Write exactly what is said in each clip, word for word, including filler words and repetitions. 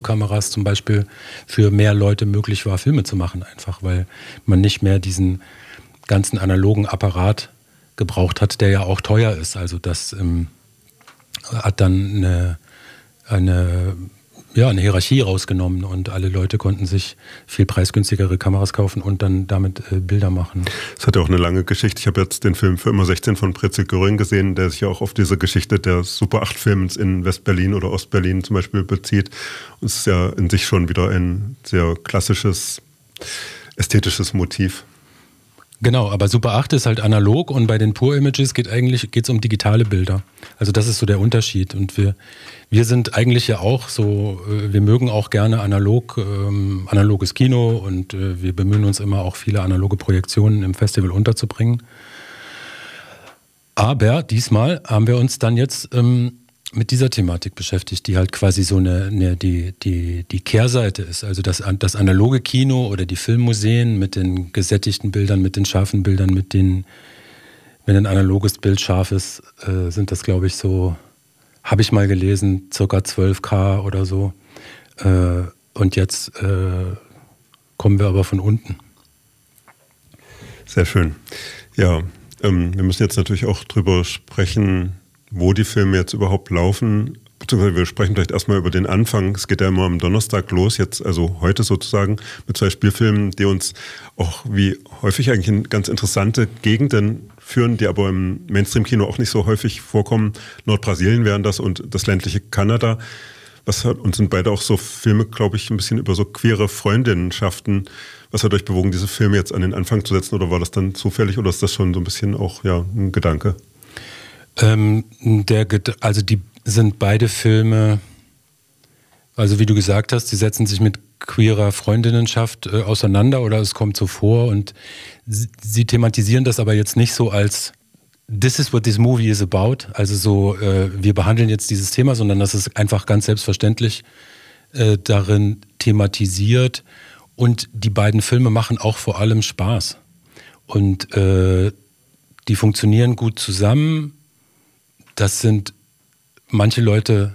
Digitalkameras zum Beispiel für mehr Leute möglich war, Filme zu machen einfach, weil man nicht mehr diesen ganzen analogen Apparat gebraucht hat, der ja auch teuer ist. Also das ähm, hat dann eine, eine, ja, eine Hierarchie rausgenommen und alle Leute konnten sich viel preisgünstigere Kameras kaufen und dann damit äh, Bilder machen. Es hat ja auch eine lange Geschichte. Ich habe jetzt den Film Für immer sechzehn von Pretzel Göring gesehen, der sich ja auch auf diese Geschichte des Super acht Films in West-Berlin oder Ost-Berlin zum Beispiel bezieht. Und es ist ja in sich schon wieder ein sehr klassisches, ästhetisches Motiv. Genau, aber Super acht ist halt analog und bei den Pure Images geht eigentlich geht's um digitale Bilder. Also das ist so der Unterschied. Und wir, wir sind eigentlich ja auch so, wir mögen auch gerne analog, ähm, analoges Kino und äh, wir bemühen uns immer auch viele analoge Projektionen im Festival unterzubringen. Aber diesmal haben wir uns dann jetzt ähm, mit dieser Thematik beschäftigt, die halt quasi so eine, eine die, die, die Kehrseite ist. Also das, das analoge Kino oder die Filmmuseen mit den gesättigten Bildern, mit den scharfen Bildern, mit den, wenn ein analoges Bild scharf ist, äh, sind das, glaube ich, so, habe ich mal gelesen, circa zwölf K oder so. Äh, und jetzt äh, kommen wir aber von unten. Sehr schön. Ja, ähm, wir müssen jetzt natürlich auch drüber sprechen, wo die Filme jetzt überhaupt laufen. Beziehungsweise wir sprechen vielleicht erstmal über den Anfang. Es geht ja immer am Donnerstag los, jetzt also heute sozusagen, mit zwei Spielfilmen, die uns auch wie häufig eigentlich in ganz interessante Gegenden führen, die aber im Mainstream-Kino auch nicht so häufig vorkommen. Nordbrasilien wären das und das ländliche Kanada. Was hat, und sind beide auch so Filme, glaube ich, ein bisschen über so queere Freundinnenschaften. Was hat euch bewogen, diese Filme jetzt an den Anfang zu setzen? Oder war das dann zufällig oder ist das schon so ein bisschen auch ja, ein Gedanke? Ähm, der, also die sind beide Filme, also wie du gesagt hast, die setzen sich mit queerer Freundinnenschaft äh, auseinander oder es kommt so vor und sie, sie thematisieren das aber jetzt nicht so als this is what this movie is about, also so äh, wir behandeln jetzt dieses Thema, sondern das ist einfach ganz selbstverständlich äh, darin thematisiert und die beiden Filme machen auch vor allem Spaß und äh, die funktionieren gut zusammen. Das sind, manche Leute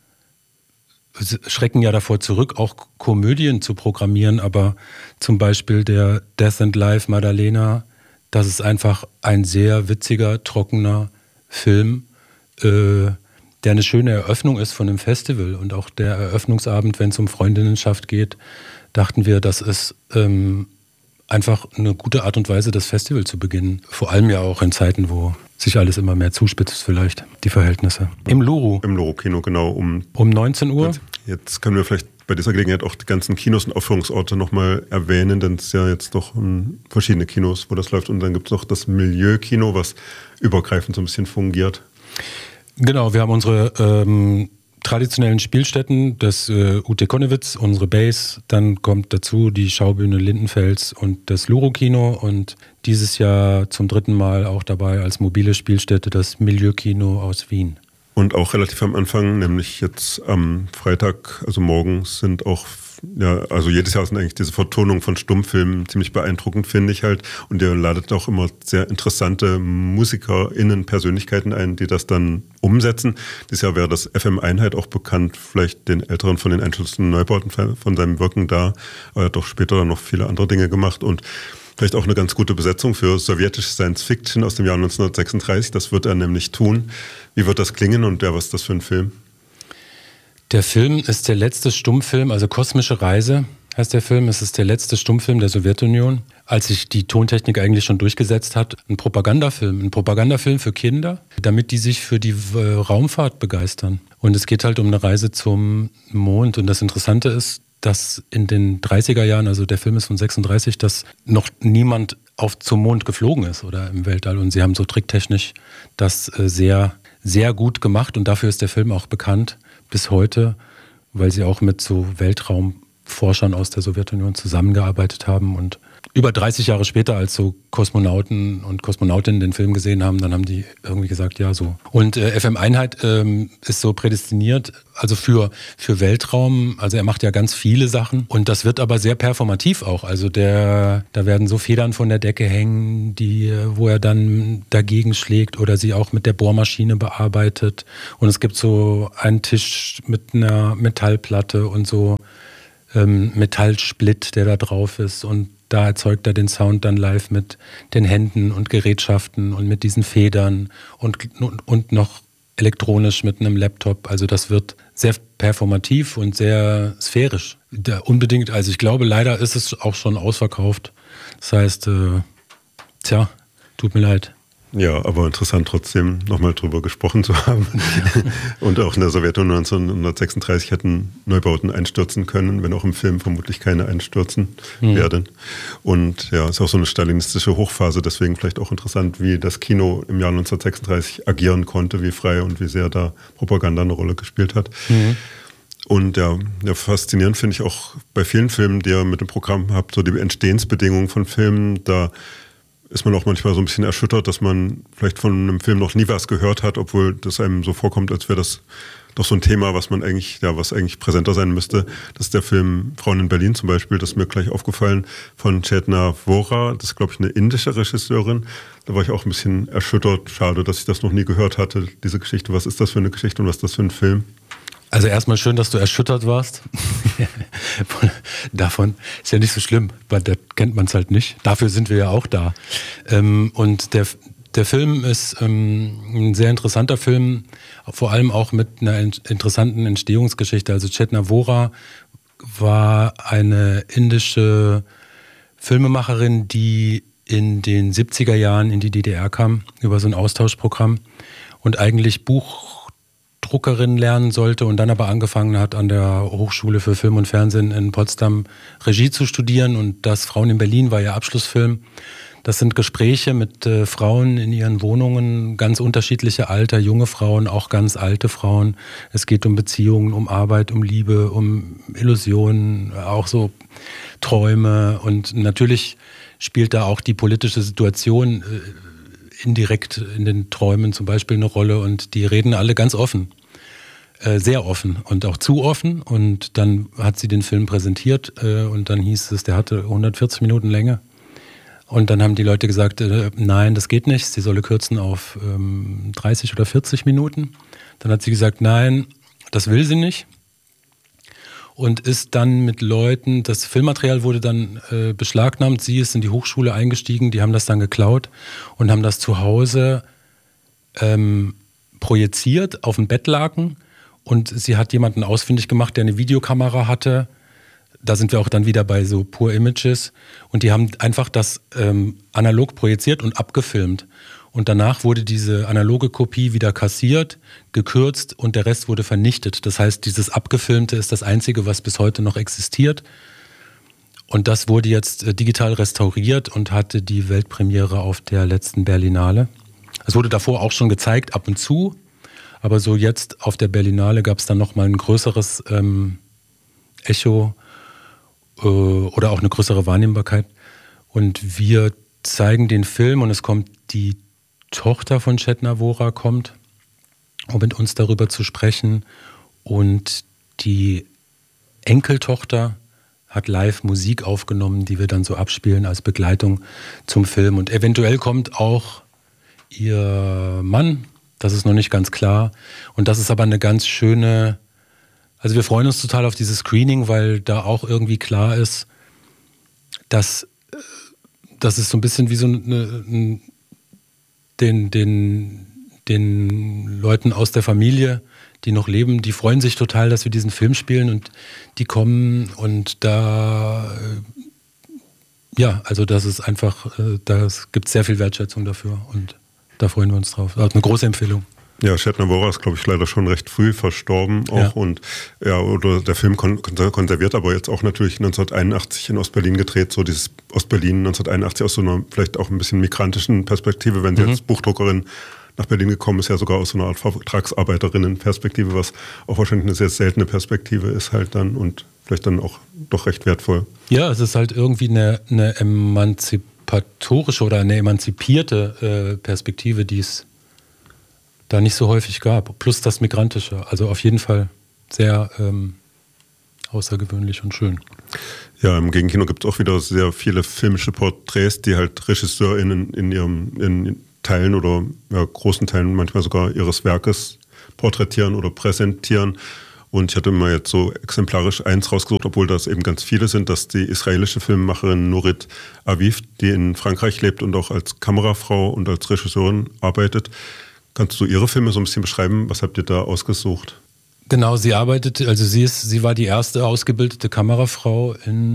schrecken ja davor zurück, auch Komödien zu programmieren, aber zum Beispiel der Death and Life Madalena, das ist einfach ein sehr witziger, trockener Film, äh, der eine schöne Eröffnung ist von einem Festival. Und auch der Eröffnungsabend, wenn es um Freundinnenschaft geht, dachten wir, das ist ähm, einfach eine gute Art und Weise, das Festival zu beginnen. Vor allem ja auch in Zeiten, wo sich alles immer mehr zuspitzt vielleicht, die Verhältnisse. Im Luru. Im Luru-Kino, genau. Um, um neunzehn Uhr. Jetzt, jetzt können wir vielleicht bei dieser Gelegenheit auch die ganzen Kinos und Aufführungsorte nochmal erwähnen, denn es ist ja jetzt doch um, verschiedene Kinos, wo das läuft. Und dann gibt es noch das Milieu-Kino, was übergreifend so ein bisschen fungiert. Genau, wir haben unsere ähm, traditionellen Spielstätten, das äh, U T Konnewitz, unsere Base, dann kommt dazu die Schaubühne Lindenfels und das Luru-Kino und dieses Jahr zum dritten Mal auch dabei als mobile Spielstätte das Milieu-Kino aus Wien. Und auch relativ am Anfang, nämlich jetzt am Freitag, also morgens sind auch, ja, also jedes Jahr sind eigentlich diese Vertonungen von Stummfilmen ziemlich beeindruckend, finde ich halt. Und ihr ladet auch immer sehr interessante MusikerInnen, Persönlichkeiten ein, die das dann umsetzen. Dieses Jahr wäre das F M Einheit auch bekannt, vielleicht den Älteren von den einzelnen Neubauten von seinem Wirken da. Aber er hat doch später dann noch viele andere Dinge gemacht und vielleicht auch eine ganz gute Besetzung für sowjetische Science-Fiction aus dem Jahr neunzehnhundertsechsunddreißig. Das wird er nämlich tun. Wie wird das klingen und ja, was ist das für ein Film? Der Film ist der letzte Stummfilm, also Kosmische Reise heißt der Film. Es ist der letzte Stummfilm der Sowjetunion, als sich die Tontechnik eigentlich schon durchgesetzt hat. Ein Propagandafilm, ein Propagandafilm für Kinder, damit die sich für die äh, Raumfahrt begeistern. Und es geht halt um eine Reise zum Mond. Und das Interessante ist, dass in den dreißiger Jahren, also der Film ist von sechsunddreißig, dass noch niemand auf zum Mond geflogen ist oder im Weltall. Und sie haben so tricktechnisch das äh, sehr, sehr gut gemacht. Und dafür ist der Film auch bekannt bis heute, weil sie auch mit so Weltraum Forschern aus der Sowjetunion zusammengearbeitet haben. Und über dreißig Jahre später, als so Kosmonauten und Kosmonautinnen den Film gesehen haben, dann haben die irgendwie gesagt, ja so. Und äh, F M Einheit ähm, ist so prädestiniert, also für, für Weltraum, also er macht ja ganz viele Sachen und das wird aber sehr performativ auch. Also der, da werden so Federn von der Decke hängen, die, wo er dann dagegen schlägt oder sie auch mit der Bohrmaschine bearbeitet. Und es gibt so einen Tisch mit einer Metallplatte und so ähm, Metallsplit, der da drauf ist, und da erzeugt er den Sound dann live mit den Händen und Gerätschaften und mit diesen Federn und, und, und noch elektronisch mit einem Laptop. Also das wird sehr performativ und sehr sphärisch. Da unbedingt, also ich glaube, leider ist es auch schon ausverkauft. Das heißt, äh, tja, tut mir leid. Ja, aber interessant trotzdem nochmal drüber gesprochen zu haben. Und auch in der Sowjetunion neunzehnhundertsechsunddreißig hätten Neubauten einstürzen können, wenn auch im Film vermutlich keine einstürzen mhm. werden. Und ja, ist auch so eine stalinistische Hochphase, deswegen vielleicht auch interessant, wie das Kino im Jahr neunzehnhundertsechsunddreißig agieren konnte, wie frei und wie sehr da Propaganda eine Rolle gespielt hat. Mhm. Und ja, ja, faszinierend finde ich auch bei vielen Filmen, die ihr mit dem Programm habt, so die Entstehensbedingungen von Filmen, da ist man auch manchmal so ein bisschen erschüttert, dass man vielleicht von einem Film noch nie was gehört hat, obwohl das einem so vorkommt, als wäre das doch so ein Thema, was man eigentlich, ja, was eigentlich präsenter sein müsste. Das ist der Film Frauen in Berlin zum Beispiel, das ist mir gleich aufgefallen, von Chetna Vora, das ist, glaube ich, eine indische Regisseurin. Da war ich auch ein bisschen erschüttert. Schade, dass ich das noch nie gehört hatte, diese Geschichte. Was ist das für eine Geschichte und was ist das für ein Film? Also erstmal schön, dass du erschüttert warst. Davon ist ja nicht so schlimm, weil da kennt man es halt nicht. Dafür sind wir ja auch da. Ähm, und der, der Film ist ähm, ein sehr interessanter Film, vor allem auch mit einer in- interessanten Entstehungsgeschichte. Also Chetna Vora war eine indische Filmemacherin, die in den siebziger Jahren in die D D R kam, über so ein Austauschprogramm und eigentlich Buch Druckerin lernen sollte und dann aber angefangen hat, an der Hochschule für Film und Fernsehen in Potsdam Regie zu studieren, und das Frauen in Berlin war ihr Abschlussfilm. Das sind Gespräche mit äh, Frauen in ihren Wohnungen, ganz unterschiedliche Alter, junge Frauen, auch ganz alte Frauen. Es geht um Beziehungen, um Arbeit, um Liebe, um Illusionen, auch so Träume, und natürlich spielt da auch die politische Situation äh, indirekt in den Träumen zum Beispiel eine Rolle, und die reden alle ganz offen, äh, sehr offen und auch zu offen, und dann hat sie den Film präsentiert äh, und dann hieß es, der hatte hundertvierzig Minuten Länge, und dann haben die Leute gesagt, äh, nein, das geht nicht, sie solle kürzen auf ähm, dreißig oder vierzig Minuten. Dann hat sie gesagt, nein, das will sie nicht. Und ist dann mit Leuten, das Filmmaterial wurde dann äh, beschlagnahmt, sie ist in die Hochschule eingestiegen, die haben das dann geklaut und haben das zu Hause ähm, projiziert auf dem Bettlaken, und sie hat jemanden ausfindig gemacht, der eine Videokamera hatte. Da sind wir auch dann wieder bei so Pure Images, und die haben einfach das ähm, analog projiziert und abgefilmt. Und danach wurde diese analoge Kopie wieder kassiert, gekürzt, und der Rest wurde vernichtet. Das heißt, dieses Abgefilmte ist das Einzige, was bis heute noch existiert. Und das wurde jetzt äh, digital restauriert und hatte die Weltpremiere auf der letzten Berlinale. Es wurde davor auch schon gezeigt, ab und zu. Aber so jetzt auf der Berlinale gab es dann nochmal ein größeres ähm, Echo äh, oder auch eine größere Wahrnehmbarkeit. Und wir zeigen den Film, und es kommt die Tochter von Chetna Vora kommt, um mit uns darüber zu sprechen, und die Enkeltochter hat live Musik aufgenommen, die wir dann so abspielen als Begleitung zum Film, und eventuell kommt auch ihr Mann, das ist noch nicht ganz klar, und das ist aber eine ganz schöne, also wir freuen uns total auf dieses Screening, weil da auch irgendwie klar ist, dass das ist so ein bisschen wie so eine, ein Den, den, den Leuten aus der Familie, die noch leben, die freuen sich total, dass wir diesen Film spielen, und die kommen, und da, ja, also das ist einfach, da gibt es sehr viel Wertschätzung dafür, und da freuen wir uns drauf. Das ist eine große Empfehlung. Ja, Chetna Vora ist, glaube ich, leider schon recht früh verstorben auch, ja. Und ja, oder der Film kon- konserviert aber jetzt auch natürlich neunzehnhunderteinundachtzig in Ostberlin gedreht, so dieses Ostberlin neunzehnhunderteinundachtzig aus so einer vielleicht auch ein bisschen migrantischen Perspektive, wenn sie mhm. als Buchdruckerin nach Berlin gekommen ist, ja sogar aus so einer Art Vertragsarbeiterinnen-Perspektive, was auch wahrscheinlich eine sehr seltene Perspektive ist halt dann, und vielleicht dann auch doch recht wertvoll. Ja, es ist halt irgendwie eine, eine emanzipatorische oder eine emanzipierte äh, Perspektive, die es da nicht so häufig gab. Plus das Migrantische. Also auf jeden Fall sehr ähm, außergewöhnlich und schön. Ja, im Gegenkino gibt es auch wieder sehr viele filmische Porträts, die halt RegisseurInnen in ihrem in Teilen oder ja, großen Teilen manchmal sogar ihres Werkes porträtieren oder präsentieren. Und ich hatte mal jetzt so exemplarisch eins rausgesucht, obwohl das eben ganz viele sind, dass die israelische Filmemacherin Nurit Aviv, die in Frankreich lebt und auch als Kamerafrau und als Regisseurin arbeitet. Kannst du ihre Filme so ein bisschen beschreiben? Was habt ihr da ausgesucht? Genau, sie arbeitet, also sie ist, sie war die erste ausgebildete Kamerafrau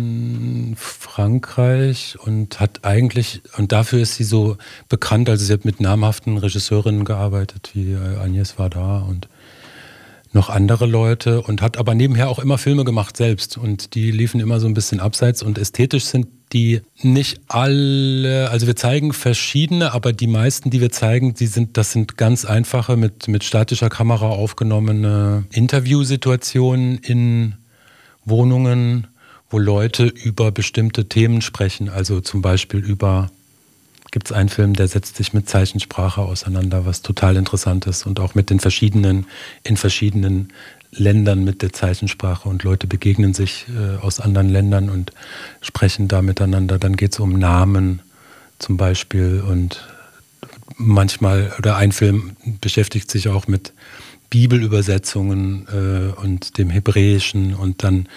in Frankreich und hat eigentlich, und dafür ist sie so bekannt, also sie hat mit namhaften Regisseurinnen gearbeitet, wie Agnès Varda und noch andere Leute und hat aber nebenher auch immer Filme gemacht selbst und die liefen immer so ein bisschen abseits und ästhetisch sind die nicht alle, also wir zeigen verschiedene, aber die meisten, die wir zeigen, die sind, das sind ganz einfache mit, mit statischer Kamera aufgenommene Interviewsituationen in Wohnungen, wo Leute über bestimmte Themen sprechen, also zum Beispiel über, gibt es einen Film, der setzt sich mit Zeichensprache auseinander, was total interessant ist und auch mit den verschiedenen, in verschiedenen Ländern mit der Zeichensprache und Leute begegnen sich äh, aus anderen Ländern und sprechen da miteinander. Dann geht es um Namen zum Beispiel und manchmal, oder ein Film beschäftigt sich auch mit Bibelübersetzungen äh, und dem Hebräischen und dann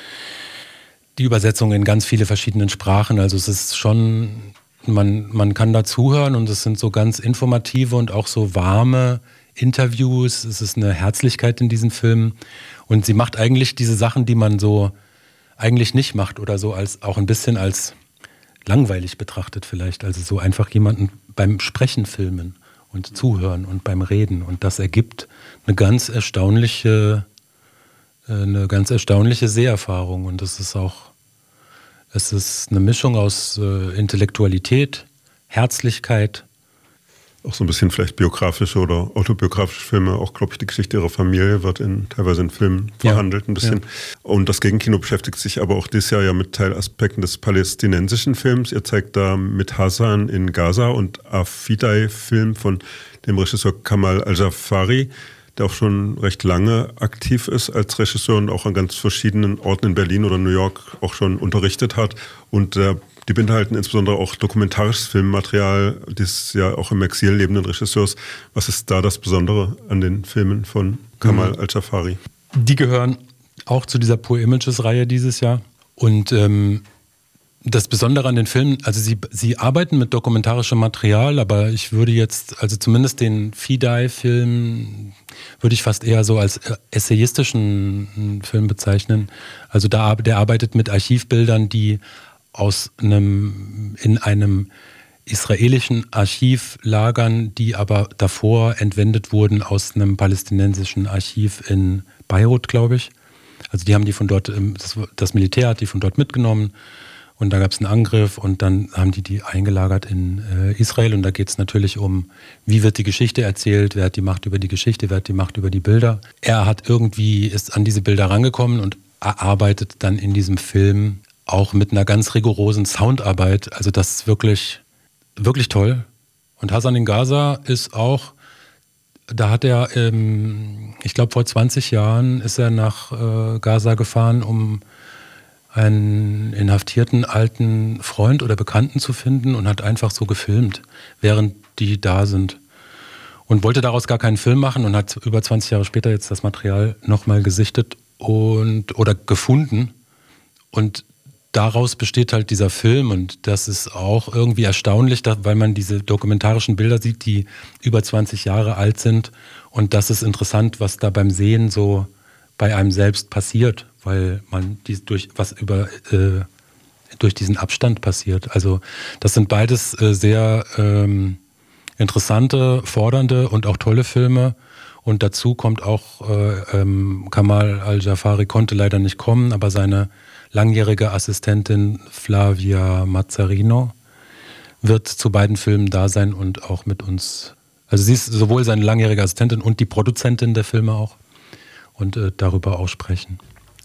die Übersetzung in ganz viele verschiedene Sprachen. Also es ist schon, man, man kann da zuhören und es sind so ganz informative und auch so warme Interviews, es ist eine Herzlichkeit in diesen Filmen und sie macht eigentlich diese Sachen, die man so eigentlich nicht macht oder so als auch ein bisschen als langweilig betrachtet vielleicht, also so einfach jemanden beim Sprechen filmen und zuhören und beim Reden und das ergibt eine ganz erstaunliche eine ganz erstaunliche Seherfahrung und es ist auch es ist eine Mischung aus äh, Intellektualität, Herzlichkeit. Auch so ein bisschen vielleicht biografische oder autobiografische Filme, auch glaube ich die Geschichte ihrer Familie wird in teilweise in Filmen verhandelt ja, ein bisschen. Ja. Und das Gegenkino beschäftigt sich aber auch dieses Jahr ja mit Teilaspekten des palästinensischen Films. Ihr zeigt da mit Hassan in Gaza und Afidai-Film von dem Regisseur Kamal Al-Jafari, der auch schon recht lange aktiv ist als Regisseur und auch an ganz verschiedenen Orten in Berlin oder New York auch schon unterrichtet hat. Und äh, die beinhalten insbesondere auch dokumentarisches Filmmaterial des ja auch im Exil lebenden Regisseurs. Was ist da das Besondere an den Filmen von Kamal mhm. Al-Jafari? Die gehören auch zu dieser Poor Images-Reihe dieses Jahr. Und ähm, das Besondere an den Filmen, also sie, sie arbeiten mit dokumentarischem Material, aber ich würde jetzt, also zumindest den Fidai-Film würde ich fast eher so als essayistischen Film bezeichnen. Also da, der arbeitet mit Archivbildern, die aus einem, in einem israelischen Archiv lagern, die aber davor entwendet wurden aus einem palästinensischen Archiv in Beirut, glaube ich. Also die haben die von dort, das, das Militär hat die von dort mitgenommen und da gab es einen Angriff und dann haben die die eingelagert in äh, Israel und da geht es natürlich um, wie wird die Geschichte erzählt, wer hat die Macht über die Geschichte, wer hat die Macht über die Bilder. Er hat irgendwie, ist an diese Bilder rangekommen und arbeitet dann in diesem Film auch mit einer ganz rigorosen Soundarbeit. Also das ist wirklich, wirklich toll. Und Hassan in Gaza ist auch, da hat er, ähm, ich glaube vor zwanzig Jahren ist er nach äh, Gaza gefahren, um einen inhaftierten alten Freund oder Bekannten zu finden und hat einfach so gefilmt, während die da sind. Und wollte daraus gar keinen Film machen und hat über zwanzig Jahre später jetzt das Material nochmal gesichtet und oder gefunden. Und daraus besteht halt dieser Film und das ist auch irgendwie erstaunlich, weil man diese dokumentarischen Bilder sieht, die über zwanzig Jahre alt sind und das ist interessant, was da beim Sehen so bei einem selbst passiert, weil man dies durch was über äh, durch diesen Abstand passiert. Also das sind beides äh, sehr ähm, interessante, fordernde und auch tolle Filme. Und dazu kommt auch, äh, ähm, Kamal Al-Jafari konnte leider nicht kommen, aber seine langjährige Assistentin Flavia Mazzarino wird zu beiden Filmen da sein und auch mit uns, also sie ist sowohl seine langjährige Assistentin und die Produzentin der Filme auch und äh, darüber auch sprechen.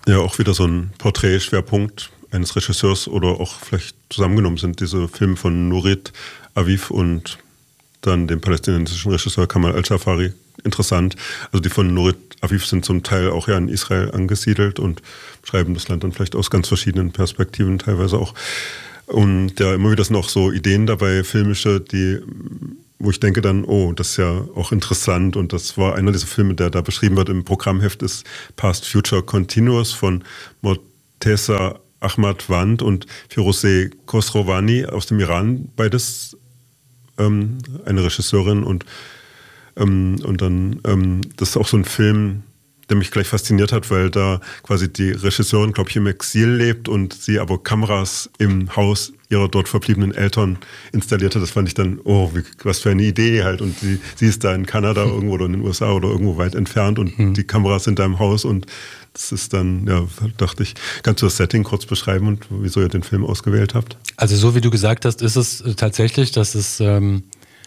Ja, auch wieder so ein Porträtschwerpunkt eines Regisseurs oder auch vielleicht zusammengenommen sind diese Filme von Nourit Aviv und dann dem palästinensischen Regisseur Kamal Al-Jafari interessant. Also die von Nourit Aviv sind zum Teil auch ja in Israel angesiedelt und schreiben das Land dann vielleicht aus ganz verschiedenen Perspektiven teilweise auch. Und ja, immer wieder sind auch so Ideen dabei, filmische, die, wo ich denke dann, oh, das ist ja auch interessant. Und das war einer dieser Filme, der da beschrieben wird im Programmheft, ist Past Future Continuous von Morteza Ahmad Wand und Firuzeh Khosrowani aus dem Iran, beides ähm, eine Regisseurin und, ähm, und dann, ähm, das ist auch so ein Film, der mich gleich fasziniert hat, weil da quasi die Regisseurin, glaube ich, im Exil lebt und sie aber Kameras im Haus ihrer dort verbliebenen Eltern installierte. Das fand ich dann, oh, wie, was für eine Idee halt. Und sie, sie ist da in Kanada irgendwo oder in den U S A oder irgendwo weit entfernt und mhm. die Kameras sind da im Haus und das ist dann, ja, dachte ich, kannst du das Setting kurz beschreiben und wieso ihr den Film ausgewählt habt? Also so wie du gesagt hast, ist es tatsächlich, dass es ähm,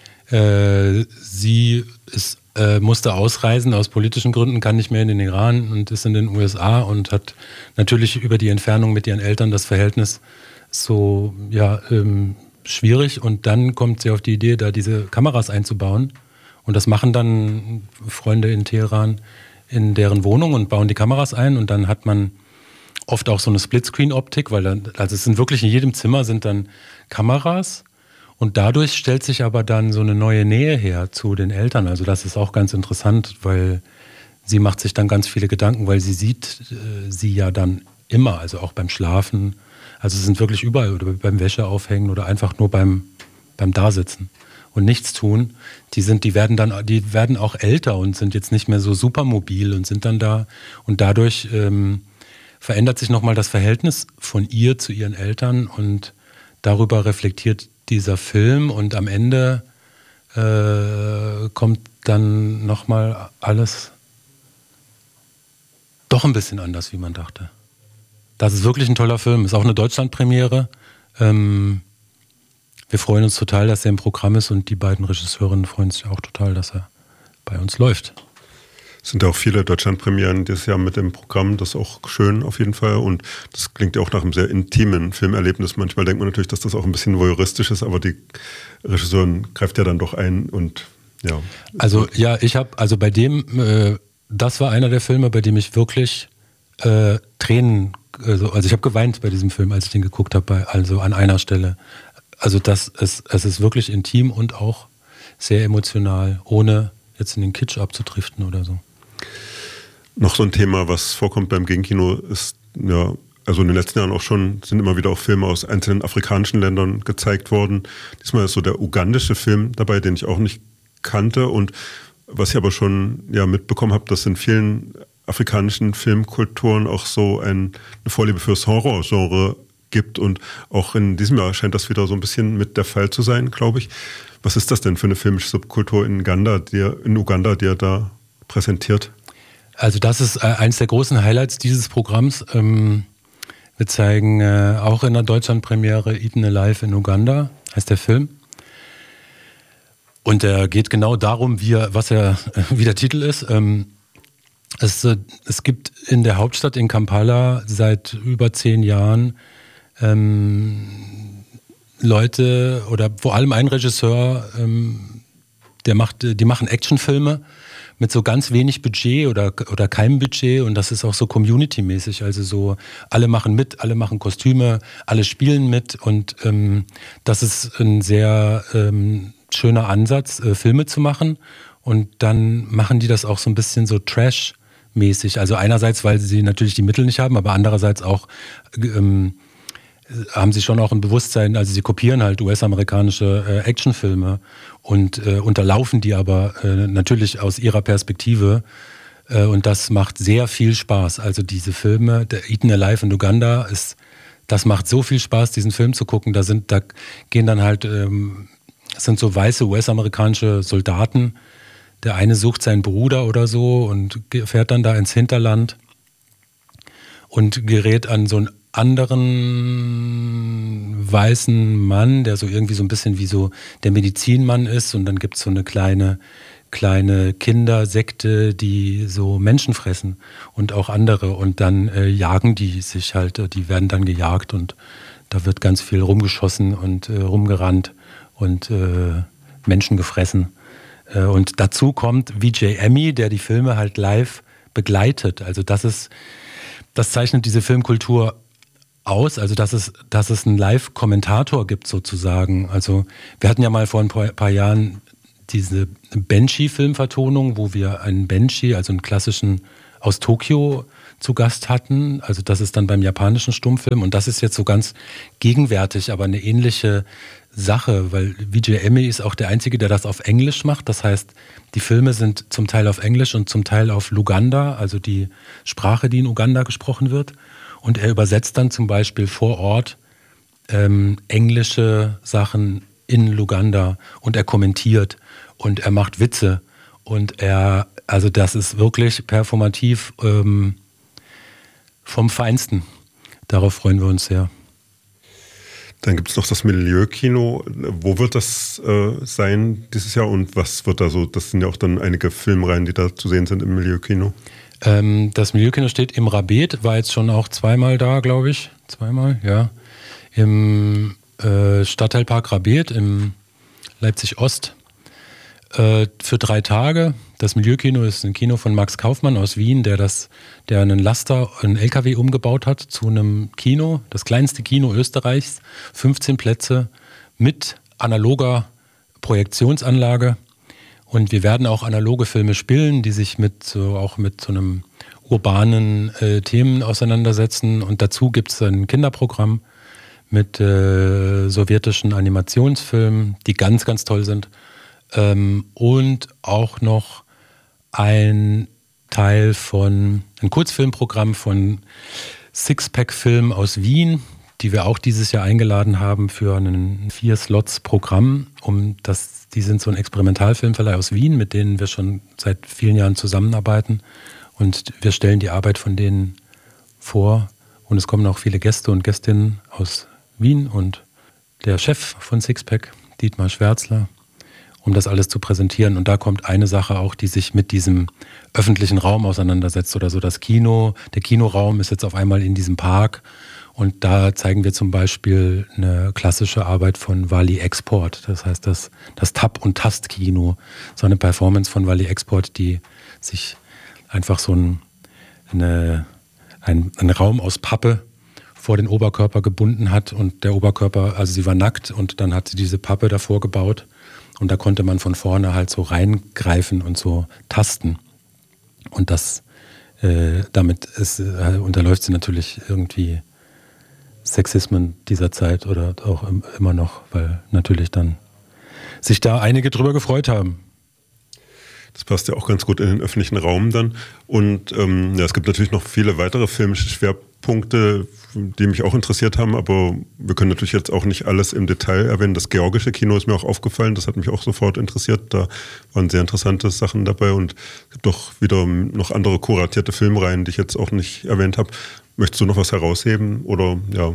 äh, sie ist Äh, musste ausreisen aus politischen Gründen, kann nicht mehr in den Iran und ist in den U S A und hat natürlich über die Entfernung mit ihren Eltern das Verhältnis so ja, ähm, schwierig. Und dann kommt sie auf die Idee, da diese Kameras einzubauen. Und das machen dann Freunde in Teheran in deren Wohnung und bauen die Kameras ein. Und dann hat man oft auch so eine Splitscreen-Optik, weil dann, also es sind wirklich in jedem Zimmer sind dann Kameras. Und dadurch stellt sich aber dann so eine neue Nähe her zu den Eltern. Also das ist auch ganz interessant, weil sie macht sich dann ganz viele Gedanken, weil sie sieht äh, sie ja dann immer, also auch beim Schlafen. Also es sind wirklich überall oder beim Wäscheaufhängen oder einfach nur beim, beim Dasitzen und nichts tun. Die sind, die werden dann, die werden auch älter und sind jetzt nicht mehr so supermobil und sind dann da. Und dadurch ähm, verändert sich nochmal das Verhältnis von ihr zu ihren Eltern und darüber reflektiert dieser Film und am Ende äh, kommt dann nochmal alles doch ein bisschen anders, wie man dachte. Das ist wirklich ein toller Film, ist auch eine Deutschlandpremiere. Ähm, wir freuen uns total, dass er im Programm ist und die beiden Regisseurinnen freuen sich auch total, dass er bei uns läuft. Es sind auch viele Deutschlandpremieren dieses Jahr mit dem Programm, das ist auch schön auf jeden Fall und das klingt ja auch nach einem sehr intimen Filmerlebnis. Manchmal denkt man natürlich, dass das auch ein bisschen voyeuristisch ist, aber die Regisseurin greift ja dann doch ein und ja. Also ja, ich habe, also bei dem, äh, das war einer der Filme, bei dem ich wirklich äh, Tränen, also, also ich habe geweint bei diesem Film, als ich den geguckt habe, also an einer Stelle. Also das ist, es ist wirklich intim und auch sehr emotional, ohne jetzt in den Kitsch abzudriften oder so. Noch so ein Thema, was vorkommt beim Gegenkino, ist, ja, also in den letzten Jahren auch schon, sind immer wieder auch Filme aus einzelnen afrikanischen Ländern gezeigt worden. Diesmal ist so der ugandische Film dabei, den ich auch nicht kannte und was ich aber schon ja, mitbekommen habe, dass in vielen afrikanischen Filmkulturen auch so ein, eine Vorliebe fürs Horrorgenre gibt und auch in diesem Jahr scheint das wieder so ein bisschen mit der Fall zu sein, glaube ich. Was ist das denn für eine filmische Subkultur in Uganda, die er, in Uganda, die er da präsentiert? Also das ist äh, eines der großen Highlights dieses Programms. Ähm, wir zeigen äh, auch in der Deutschlandpremiere Eaten Alive in Uganda, heißt der Film. Und der geht genau darum, wie, er, was er, wie der Titel ist. Ähm, es, äh, es gibt in der Hauptstadt in Kampala seit über zehn Jahren ähm, Leute oder vor allem ein Regisseur, ähm, der macht, die machen Actionfilme mit so ganz wenig Budget oder, oder keinem Budget und das ist auch so Community-mäßig, also so alle machen mit, alle machen Kostüme, alle spielen mit und ähm, das ist ein sehr ähm, schöner Ansatz, äh, Filme zu machen und dann machen die das auch so ein bisschen so Trash-mäßig, also einerseits, weil sie natürlich die Mittel nicht haben, aber andererseits auch ähm, haben sie schon auch ein Bewusstsein, also sie kopieren halt U S-amerikanische äh, Actionfilme und äh, unterlaufen die aber äh, natürlich aus ihrer Perspektive äh, und das macht sehr viel Spaß. Also diese Filme, der Eaten Alive in Uganda, ist, das macht so viel Spaß, diesen Film zu gucken. Da sind, da gehen dann halt, ähm, es sind so weiße U S-amerikanische Soldaten. Der eine sucht seinen Bruder oder so und fährt dann da ins Hinterland und gerät an so einen anderen weißen Mann, der so irgendwie so ein bisschen wie so der Medizinmann ist und dann gibt es so eine kleine kleine Kindersekte, die so Menschen fressen und auch andere. Und dann äh, jagen die sich halt, die werden dann gejagt und da wird ganz viel rumgeschossen und äh, rumgerannt und äh, Menschen gefressen. Äh, und dazu kommt V J Emmy, der die Filme halt live begleitet. Also das ist, das zeichnet diese Filmkultur aus, also dass es, dass es einen Live-Kommentator gibt sozusagen. Also wir hatten ja mal vor ein paar, paar Jahren diese Benchi-Filmvertonung, wo wir einen Benchi, also einen klassischen aus Tokio, zu Gast hatten. Also das ist dann beim japanischen Stummfilm und das ist jetzt so ganz gegenwärtig, aber eine ähnliche Sache, weil V J Emmy ist auch der Einzige, der das auf Englisch macht. Das heißt, die Filme sind zum Teil auf Englisch und zum Teil auf Luganda, also die Sprache, die in Uganda gesprochen wird. Und er übersetzt dann zum Beispiel vor Ort ähm, englische Sachen in Luganda und er kommentiert und er macht Witze und er, also das ist wirklich performativ ähm, vom Feinsten. Darauf freuen wir uns sehr. Dann gibt es noch das Milieukino. Wo wird das äh, sein dieses Jahr und was wird da so? Das sind ja auch dann einige Filmreihen, die da zu sehen sind im Milieukino. Ähm, das Milieukino steht im Rabet, war jetzt schon auch zweimal da, glaube ich. Zweimal, ja. Im äh, Stadtteilpark Rabet, im Leipzig-Ost. Äh, für drei Tage. Das Milieukino ist ein Kino von Max Kaufmann aus Wien, der das, der einen Laster, einen L K W umgebaut hat zu einem Kino, das kleinste Kino Österreichs, fünfzehn Plätze mit analoger Projektionsanlage. Und wir werden auch analoge Filme spielen, die sich mit so auch mit so einem urbanen äh, Themen auseinandersetzen. Und dazu gibt es ein Kinderprogramm mit äh, sowjetischen Animationsfilmen, die ganz, ganz toll sind. Ähm, und auch noch ein Teil von, ein Kurzfilmprogramm von Sixpack-Film aus Wien, die wir auch dieses Jahr eingeladen haben für ein Vier-Slots-Programm. Um das, die sind so ein Experimentalfilmverleih aus Wien, mit denen wir schon seit vielen Jahren zusammenarbeiten. Und wir stellen die Arbeit von denen vor. Und es kommen auch viele Gäste und Gästinnen aus Wien und der Chef von Sixpack, Dietmar Schwärzler, um das alles zu präsentieren. Und da kommt eine Sache auch, die sich mit diesem öffentlichen Raum auseinandersetzt oder so. Das Kino, der Kinoraum ist jetzt auf einmal in diesem Park und da zeigen wir zum Beispiel eine klassische Arbeit von Wally Export. Das heißt, das, das Tab- und Tastkino, so eine Performance von Wally Export, die sich einfach so ein, eine, ein, ein Raum aus Pappe vor den Oberkörper gebunden hat und der Oberkörper, also sie war nackt und dann hat sie diese Pappe davor gebaut. Und da konnte man von vorne halt so reingreifen und so tasten. Und das, äh, damit ist, äh, unterläuft sie natürlich irgendwie Sexismen dieser Zeit oder auch im, immer noch, weil natürlich dann sich da einige drüber gefreut haben. Das passt ja auch ganz gut in den öffentlichen Raum dann. Und ähm, ja, es gibt natürlich noch viele weitere filmische Schwerpunkte, die mich auch interessiert haben, aber wir können natürlich jetzt auch nicht alles im Detail erwähnen. Das georgische Kino ist mir auch aufgefallen, das hat mich auch sofort interessiert. Da waren sehr interessante Sachen dabei und es gibt auch wieder noch andere kuratierte Filmreihen, die ich jetzt auch nicht erwähnt habe. Möchtest du noch was herausheben oder ja?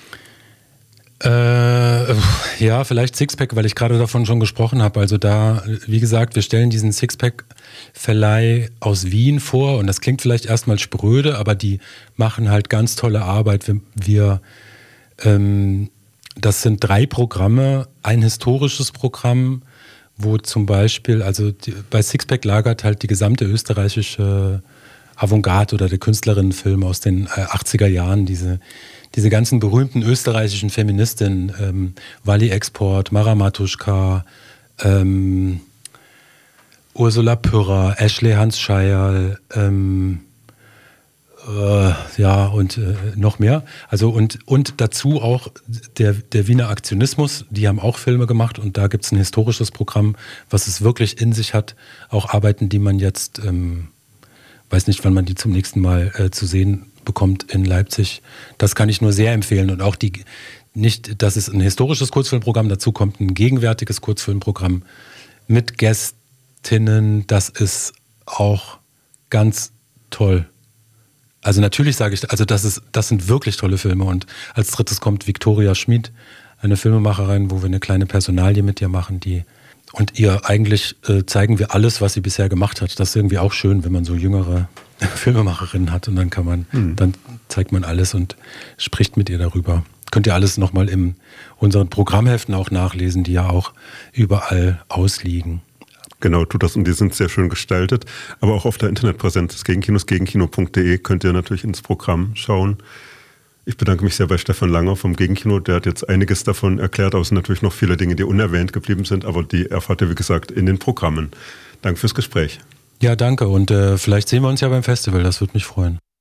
Äh, ja, vielleicht Sixpack, weil ich gerade davon schon gesprochen habe. Also da, wie gesagt, wir stellen diesen Sixpack-Verleih aus Wien vor und das klingt vielleicht erstmal spröde, aber die machen halt ganz tolle Arbeit. Wir, wir ähm, das sind drei Programme, ein historisches Programm, wo zum Beispiel, also die, bei Sixpack lagert halt die gesamte österreichische Avantgarde oder der Künstlerinnenfilm aus den äh, achtziger Jahren, diese Diese ganzen berühmten österreichischen Feministinnen, ähm, Wally Export, Mara Matuschka, ähm, Ursula Pyrrer, Ashley Hans-Scheierl, ähm, äh, ja und äh, noch mehr. Also und, und dazu auch der, der Wiener Aktionismus, die haben auch Filme gemacht und da gibt es ein historisches Programm, was es wirklich in sich hat. Auch Arbeiten, die man jetzt, ähm, weiß nicht, wann man die zum nächsten Mal äh, zu sehen bekommt in Leipzig. Das kann ich nur sehr empfehlen. Und auch die, nicht, das ist ein historisches Kurzfilmprogramm, dazu kommt ein gegenwärtiges Kurzfilmprogramm mit Gästinnen. Das ist auch ganz toll. Also natürlich sage ich, also das ist, das sind wirklich tolle Filme. Und als drittes kommt Viktoria Schmid, eine Filmemacherin, wo wir eine kleine Personalie mit ihr machen, die Und ihr eigentlich äh, zeigen wir alles, was sie bisher gemacht hat. Das ist irgendwie auch schön, wenn man so jüngere Filmemacherinnen hat und dann kann man, mhm. dann zeigt man alles und spricht mit ihr darüber. Könnt ihr alles nochmal in unseren Programmheften auch nachlesen, die ja auch überall ausliegen. Genau, tut das und die sind sehr schön gestaltet. Aber auch auf der Internetpräsenz des Gegenkinos, gegenkino punkt de, könnt ihr natürlich ins Programm schauen. Ich bedanke mich sehr bei Stefan Langer vom Gegenkino. Der hat jetzt einiges davon erklärt, außer natürlich noch viele Dinge, die unerwähnt geblieben sind, aber die erfahrt ihr, wie gesagt, in den Programmen. Danke fürs Gespräch. Ja, danke und äh, vielleicht sehen wir uns ja beim Festival, das würde mich freuen.